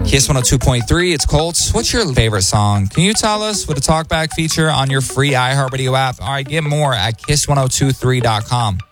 Kiss 102.3, it's Colts. What's your favorite song? Can you tell us with a talkback feature on your free iHeartRadio app? All right, get more at kiss1023.com.